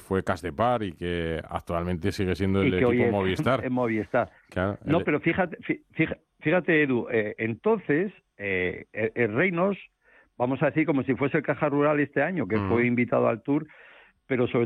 fue Casdepar y que actualmente sigue siendo el y que hoy equipo es Movistar. en Movistar. Claro, No, pero fíjate, Edu, entonces, el Reynolds, vamos a decir como si fuese el Caja Rural este año, que fue invitado al Tour, pero sobre